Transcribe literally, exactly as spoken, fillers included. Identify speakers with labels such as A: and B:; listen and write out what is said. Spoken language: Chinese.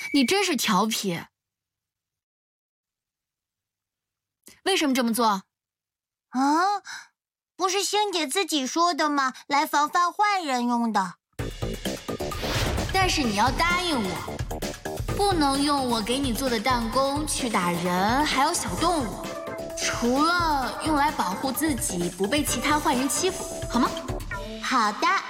A: 你真是调皮。为什么这么做？
B: 啊，不是星姐自己说的吗？来防范坏人用的。
A: 但是你要答应我，不能用我给你做的弹弓去打人，还有小动物，除了用来保护自己不被其他坏人欺负，好吗？
B: 好的。